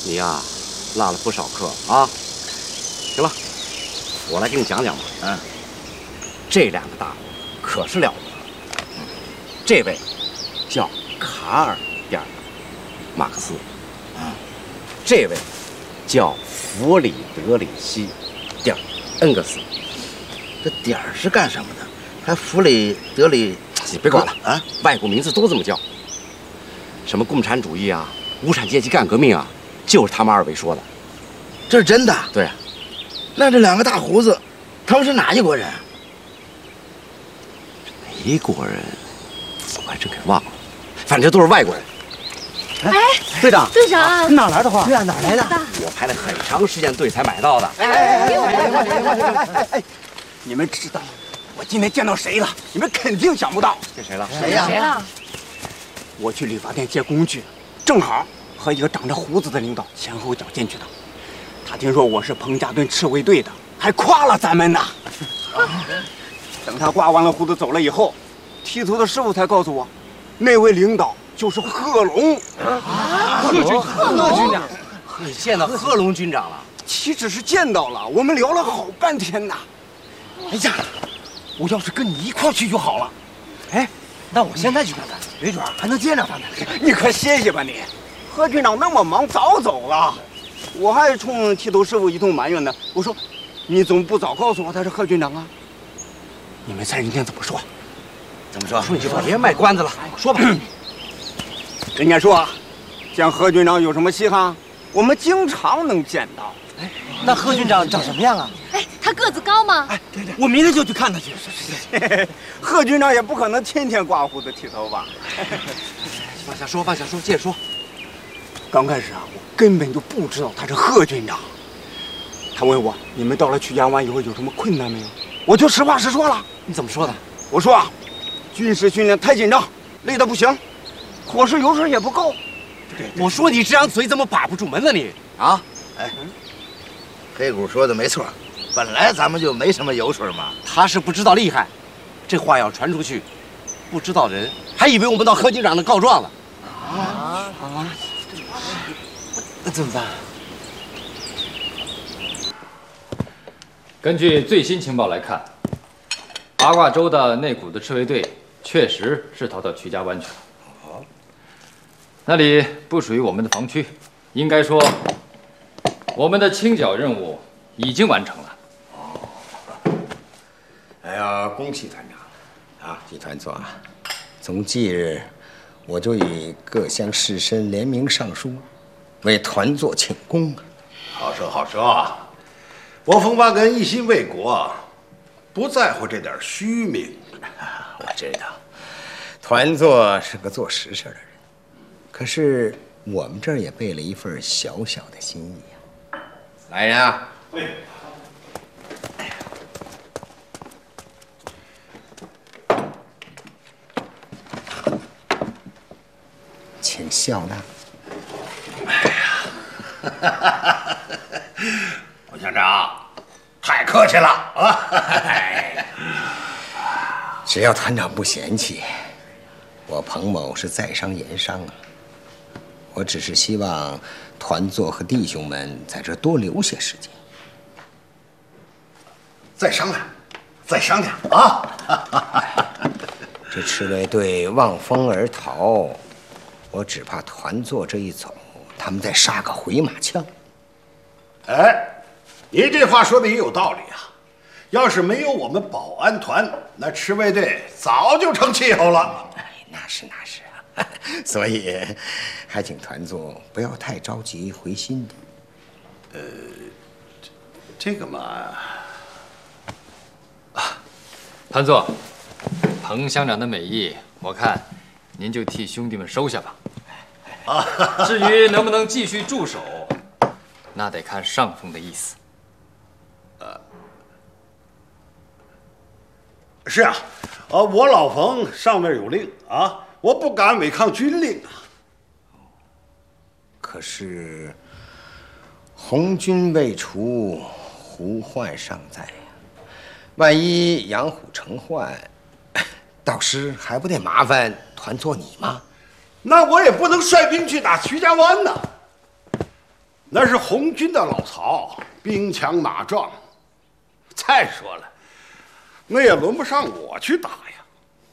你呀，落了不少课啊。行了，我来给你讲讲吧。这两个大伙可是了不得。这位叫卡尔·马克思，这位叫弗里德里希·恩格斯。 这点儿是干什么的？还弗里德里？ 你别管了啊，外国名字都这么叫。什么共产主义啊，无产阶级干革命啊，就是他们二位说的。 这是真的？ 对啊。 那这两个大胡子，他们是哪一国人？ 哪国人？我还真给忘了，反正都是外国人。 哎， 队长， 队长， 哪来的花？对啊，哪来的？ 我排了很长时间队才买到的。 哎，你们知道我今天见到谁了？你们肯定想不到。 这谁了？ 谁呀？ 我去理发店借工具，正好和一个长着胡子的领导前后脚进去的。他听说我是彭家墩赤卫队的，还夸了咱们呢。等他刮完了胡子走了以后，剃头的师傅才告诉我，那位领导就是贺龙。 贺龙军长，你见到贺龙军长了？ 岂止是见到了，我们聊了好半天呢。 哎呀，我要是跟你一块去就好了。哎，那我现在去看看，没准还能见着他呢。 你快歇歇吧你，贺军长那么忙早走了，我还冲剃头师傅一通埋怨呢。我说，你怎么不早告诉我他是贺军长啊？你们猜人家怎么说？ 怎么说？ 说你就别卖关子了，说吧。 人家说，见贺军长有什么稀罕？我们经常能见到。 哎，那贺军长长什么样啊？ 哎，他个子高吗？ 哎，对，我明天就去看他去。 贺军长也不可能天天刮胡子剃头吧？ 往下说，往下说，接着说。 刚开始啊，我根本就不知道他是贺军长。他问我，你们到了曲江湾以后有什么困难没有？我就实话实说了。 你怎么说的？ 我说啊，军事训练太紧张，累得不行，伙食油水也不够。 对，我说你这张嘴怎么把不住门呢你？啊？ 哎，黑虎说的没错，本来咱们就没什么油水嘛。 他是不知道厉害，这话要传出去，不知道人还以为我们到贺军长那告状了。 那怎么办？ 根据最新情报来看，八卦洲的内股的赤卫队确实是逃到曲家湾去了。那里不属于我们的防区，应该说，我们的清剿任务已经完成了。 哎呀，恭喜团长！啊，季团座啊，从即日我就与各乡士绅联名上书，为团座请功。 好说好说，我冯八根一心为国，不在乎这点虚名。 我知道，团座是个做实事的人，可是我们这儿也备了一份小小的心意啊。来人啊！请笑纳。 我乡长，太客气了啊！ 只要团长不嫌弃，我彭某是在商言商啊。我只是希望团座和弟兄们在这多留些时间。 再商量，再商量啊！ 这赤卫队望风而逃，我只怕团座这一走，他们再杀个回马枪。 哎，你这话说的也有道理啊！要是没有我们保安团，那赤卫队早就成气候了。 哎，那是啊，所以还请团座不要太着急回心的。 这个嘛， 团座，彭乡长的美意，我看您就替兄弟们收下吧。至于能不能继续驻守，那得看上峰的意思。 是啊，我老冯上面有令啊，我不敢违抗军令啊。 可是红军未除，胡患尚在呀。万一养虎成患，到时还不得麻烦团座你吗？ 那我也不能率兵去打徐家湾呐。 那是红军的老巢，兵强马壮。再说了，那也轮不上我去打呀。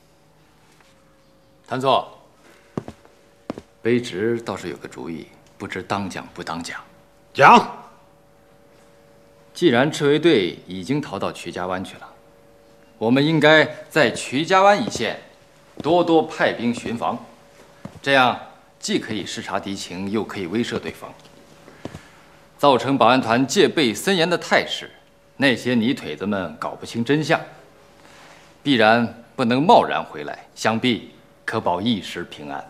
谭座，卑职倒是有个主意，不知当讲不当讲。 讲。 既然赤卫队已经逃到曲家湾去了，我们应该在曲家湾一线多多派兵巡防，这样既可以视察敌情，又可以威慑对方，造成保安团戒备森严的态势。那些泥腿子们搞不清真相，必然不能贸然回来，想必可保一时平安。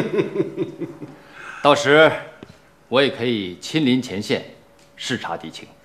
到时我也可以亲临前线视察敌情。